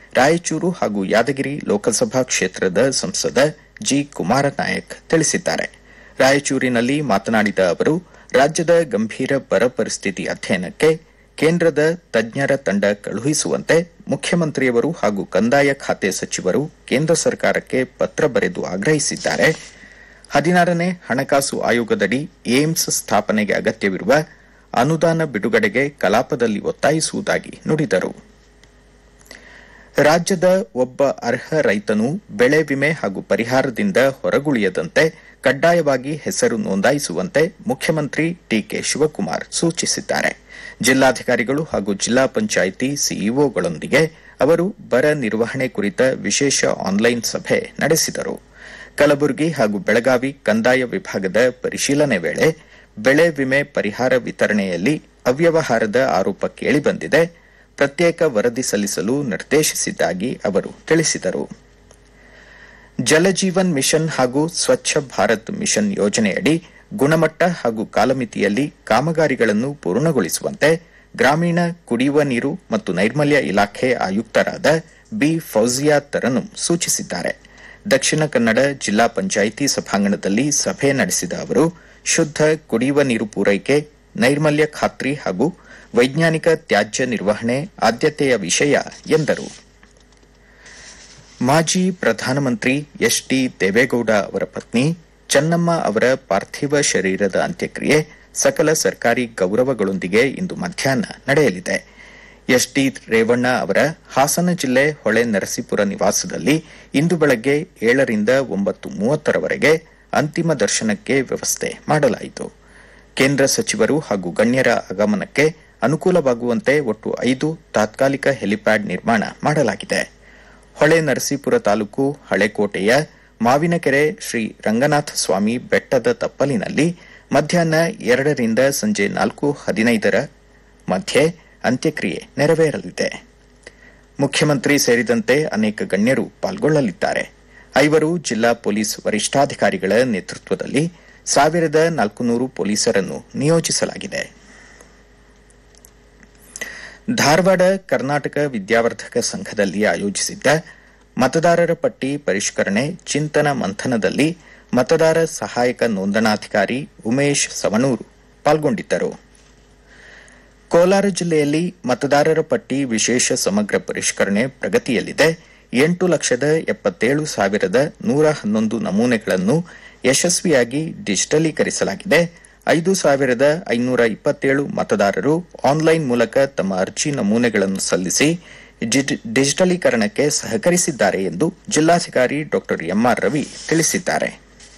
ರಾಯಚೂರು ಹಾಗೂ ಯಾದಗಿರಿ ಲೋಕಸಭಾ ಕ್ಷೇತ್ರದ ಸಂಸದ ಜಿ ಕುಮಾರನಾಯಕ್ ತಿಳಿಸಿದ್ದಾರೆ. ರಾಯಚೂರಿನಲ್ಲಿ ಮಾತನಾಡಿದ ಅವರು, ರಾಜ್ಯದ ಗಂಭೀರ ಬರ ಪರಿಸ್ಥಿತಿ ಅಧ್ಯಯನಕ್ಕೆ ಕೇಂದ್ರದ ತಜ್ಞರ ತಂಡ ಕಳುಹಿಸುವಂತೆ ಮುಖ್ಯಮಂತ್ರಿಯವರು ಹಾಗೂ ಕಂದಾಯ ಖಾತೆ ಸಚಿವರು ಕೇಂದ್ರ ಸರ್ಕಾರಕ್ಕೆ ಪತ್ರ ಬರೆದು ಆಗ್ರಹಿಸಿದ್ದಾರೆ. 16ನೇ ಹಣಕಾಸು ಆಯೋಗದಡಿ ಏಮ್ಸ್ ಸ್ಥಾಪನೆಗೆ ಅಗತ್ಯವಿರುವ ಅನುದಾನ ಬಿಡುಗಡೆಗೆ ಕಲಾಪದಲ್ಲಿ ಒತ್ತಾಯಿಸುವುದಾಗಿ ನುಡಿದರು. ರಾಜ್ಯದ ಒಬ್ಬ ಅರ್ಹ ರೈತನು ಬೆಳೆ ವಿಮೆ ಹಾಗೂ ಪರಿಹಾರದಿಂದ ಹೊರಗುಳಿಯದಂತೆ ಕಡ್ಡಾಯವಾಗಿ ಹೆಸರು ನೋಂದಾಯಿಸುವಂತೆ ಮುಖ್ಯಮಂತ್ರಿ ಡಿಕೆ ಶಿವಕುಮಾರ್ ಸೂಚಿಸಿದ್ದಾರೆ. ಜಿಲ್ಲಾಧಿಕಾರಿಗಳು ಹಾಗೂ ಜಿಲ್ಲಾ ಪಂಚಾಯಿತಿ ಸಿಇಒಗಳೊಂದಿಗೆ ಅವರು ಬರ ನಿರ್ವಹಣೆ ಕುರಿತ ವಿಶೇಷ ಆನ್ಲೈನ್ ಸಭೆ ನಡೆಸಿದರು. ಕಲಬುರಗಿ ಹಾಗೂ ಬೆಳಗಾವಿ ಕಂದಾಯ ವಿಭಾಗದ ಪರಿಶೀಲನೆ ವೇಳೆ ಬೆಳೆ ವಿಮೆ ಪರಿಹಾರ ವಿತರಣೆಯಲ್ಲಿ ಅವ್ಯವಹಾರದ ಆರೋಪ ಕೇಳಿಬಂದಿದೆ. ಪ್ರತ್ಯೇಕ ವರದಿ ಸಲ್ಲಿಸಲು ನಿರ್ದೇಶಿಸಿದ್ದಾಗಿ ಅವರು ತಿಳಿಸಿದರು. ಜಲಜೀವನ್ ಮಿಷನ್ ಹಾಗೂ ಸ್ವಚ್ಛ ಭಾರತ್ ಮಿಷನ್ ಯೋಜನೆಯಡಿ ಗುಣಮಟ್ಟ ಹಾಗೂ ಕಾಲಮಿತಿಯಲ್ಲಿ ಕಾಮಗಾರಿಗಳನ್ನು ಪೂರ್ಣಗೊಳಿಸುವಂತೆ ಗ್ರಾಮೀಣ ಕುಡಿಯುವ ನೀರು ಮತ್ತು ನೈರ್ಮಲ್ಯ ಇಲಾಖೆ ಆಯುಕ್ತರಾದ ಬಿ ಫೌಜಿಯಾ ತರನುಂ ಸೂಚಿಸಿದ್ದಾರೆ. ದಕ್ಷಿಣ ಕನ್ನಡ ಜಿಲ್ಲಾ ಪಂಚಾಯಿತಿ ಸಭಾಂಗಣದಲ್ಲಿ ಸಭೆ ನಡೆಸಿದ ಅವರು, ಶುದ್ಧ ಕುಡಿಯುವ ನೀರು ಪೂರೈಕೆ, ನೈರ್ಮಲ್ಯ ಖಾತ್ರಿ ಹಾಗೂ ವೈಜ್ಞಾನಿಕ ತ್ಯಾಜ್ಯ ನಿರ್ವಹಣೆ ಆದ್ಯತೆಯ ವಿಷಯ ಎಂದರು. ಮಾಜಿ ಪ್ರಧಾನಮಂತ್ರಿ ಎಚ್ ಡಿ ದೇವೇಗೌಡ ಅವರ ಪತ್ನಿ ಚೆನ್ನಮ್ಮ ಅವರ ಪಾರ್ಥಿವ ಶರೀರದ ಅಂತ್ಯಕ್ರಿಯೆ ಸಕಲ ಸರ್ಕಾರಿ ಗೌರವಗಳೊಂದಿಗೆ ಇಂದು ಮಧ್ಯಾಹ್ನ ನಡೆಯಲಿದೆ. ಎಚ್ ಡಿ ರೇವಣ್ಣ ಅವರ ಹಾಸನ ಜಿಲ್ಲೆ ಹೊಳೆ ನರಸೀಪುರ ನಿವಾಸದಲ್ಲಿ ಇಂದು ಬೆಳಗ್ಗೆ 7 ರಿಂದ 9:30 ಅಂತಿಮ ದರ್ಶನಕ್ಕೆ ವ್ಯವಸ್ಥೆ ಮಾಡಲಾಯಿತು. ಕೇಂದ್ರ ಸಚಿವರು ಹಾಗೂ ಗಣ್ಯರ ಆಗಮನಕ್ಕೆ ಅನುಕೂಲವಾಗುವಂತೆ ಒಟ್ಟು 5 ತಾತ್ಕಾಲಿಕ ಹೆಲಿಪ್ಯಾಡ್ ನಿರ್ಮಾಣ ಮಾಡಲಾಗಿದೆ. ಹೊಳೆ ನರಸೀಪುರ ತಾಲೂಕು ಹಳೆಕೋಟೆಯ ಮಾವಿನಕೆರೆ ಶ್ರೀ ರಂಗನಾಥ ಸ್ವಾಮಿ ಬೆಟ್ಟದ ತಪ್ಪಲಿನಲ್ಲಿ ಮಧ್ಯಾಹ್ನ 2 ರಿಂದ ಸಂಜೆ 4:15 ಮಧ್ಯೆ ಅಂತ್ಯಕ್ರಿಯೆ ನೆರವೇರಲಿದೆ. ಮುಖ್ಯಮಂತ್ರಿ ಸೇರಿದಂತೆ ಅನೇಕ ಗಣ್ಯರು ಪಾಲ್ಗೊಳ್ಳಲಿದ್ದಾರೆ. 5 ಜಿಲ್ಲಾ ಪೊಲೀಸ್ ವರಿಷ್ಠಾಧಿಕಾರಿಗಳ ನೇತೃತ್ವದಲ್ಲಿ 1400 ಪೊಲೀಸರನ್ನು ನಿಯೋಜಿಸಲಾಗಿದೆ. ಧಾರವಾಡ ಕರ್ನಾಟಕ ವಿದ್ಯಾವರ್ಧಕ ಸಂಘದಲ್ಲಿ ಆಯೋಜಿಸಿದ್ದ ಮತದಾರರ ಪಟ್ಟಿ ಪರಿಷ್ಕರಣೆ ಚಿಂತನ ಮಂಥನದಲ್ಲಿ ಮತದಾರ ಸಹಾಯಕ ನೋಂದಣಾಧಿಕಾರಿ ಉಮೇಶ್ ಸವಣೂರು ಪಾಲ್ಗೊಂಡಿದ್ದರು. ಕೋಲಾರ ಜಿಲ್ಲೆಯಲ್ಲಿ ಮತದಾರರ ಪಟ್ಟಿ ವಿಶೇಷ ಸಮಗ್ರ ಪರಿಷ್ಕರಣೆ ಪ್ರಗತಿಯಲ್ಲಿದೆ. 8,77,111 ನಮೂನೆಗಳನ್ನು ಯಶಸ್ವಿಯಾಗಿ ಡಿಜಿಟಲೀಕರಿಸಲಾಗಿದೆ. 5,527 ಮತದಾರರು ಆನ್ಲೈನ್ ಮೂಲಕ ತಮ್ಮ ಅರ್ಜಿ ನಮೂನೆಗಳನ್ನು ಸಲ್ಲಿಸಿ ಡಿಜಿಟಲೀಕರಣಕ್ಕೆ ಸಹಕರಿಸಿದ್ದಾರೆ ಎಂದು ಜಿಲ್ಲಾಧಿಕಾರಿ ಡಾ ಎಂಆರ್ ರವಿ ತಿಳಿಸಿದ್ದಾರೆ.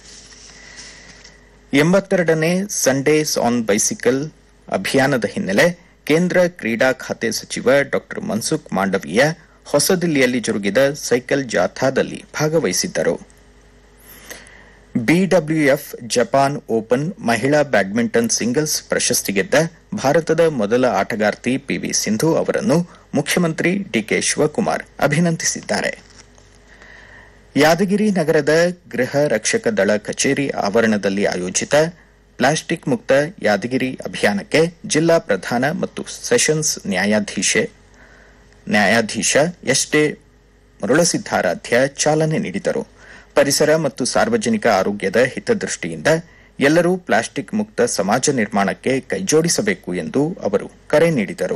82ನೇ ಸಂಡೇಸ್ ಆನ್ ಬೈಸಿಕಲ್ ಅಭಿಯಾನದ ಹಿನ್ನೆಲೆ ಕೇಂದ್ರ ಕ್ರೀಡಾ ಖಾತೆ ಸಚಿವ ಡಾ ಮನ್ಸುಖ್ ಮಾಂಡವೀಯ ಹೊಸದಿಲ್ಲಿಯಲ್ಲಿ ಜರುಗಿದ ಸೈಕಲ್ ಜಾಥಾದಲ್ಲಿ ಭಾಗವಹಿಸಿದ್ದರು. ಬಿಡಬ್ಲ್ಯೂಎಫ್ ಜಪಾನ್ ಓಪನ್ ಮಹಿಳಾ ಬ್ಯಾಡ್ಮಿಂಟನ್ ಸಿಂಗಲ್ಸ್ ಪ್ರಶಸ್ತಿ ಗೆದ್ದ ಭಾರತದ ಮೊದಲ ಆಟಗಾರ್ತಿ ಪಿವಿ ಸಿಂಧು ಅವರನ್ನು ಮುಖ್ಯಮಂತ್ರಿ ಡಿಕೆ ಶಿವಕುಮಾರ್ ಅಭಿನಂದಿಸಿದ್ದಾರೆ. ಯಾದಗಿರಿ ನಗರದ ಗೃಹ ರಕ್ಷಕ ದಳ ಕಚೇರಿ ಆವರಣದಲ್ಲಿ ಆಯೋಜಿತ ಪ್ಲಾಸ್ಟಿಕ್ ಮುಕ್ತ ಯಾದಗಿರಿ ಅಭಿಯಾನಕ್ಕೆ ಜಿಲ್ಲಾ ಪ್ರಧಾನ ಮತ್ತು ಸೆಷನ್ಸ್ ನ್ಯಾಯಾಧೀಶ ಎಸ್ ಡೆ ಮರುಳಸಿದ್ದಾರಾಧ್ಯ ಚಾಲನೆ ನೀಡಿದರು. ಪರಿಸರ ಮತ್ತು ಸಾರ್ವಜನಿಕ ಆರೋಗ್ಯದ ಹಿತದೃಷ್ಟಿಯಿಂದ ಎಲ್ಲರೂ ಪ್ಲಾಸ್ಟಿಕ್ ಮುಕ್ತ ಸಮಾಜ ನಿರ್ಮಾಣಕ್ಕೆ ಕೈಜೋಡಿಸಬೇಕು ಎಂದು ಅವರು ಕರೆ ನೀಡಿದರು.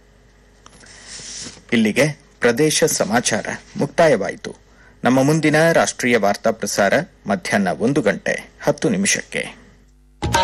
ಇಲ್ಲಿಗೆ ಪ್ರದೇಶ ಸಮಾಚಾರ ಮುಕ್ತಾಯವಾಯಿತು. ನಮ್ಮ ಮುಂದಿನ ರಾಷ್ಟ್ರೀಯ ವಾರ್ತಾ ಪ್ರಸಾರ ಮಧ್ಯಾಹ್ನ 1:10 ನಿಮಿಷಕ್ಕೆ.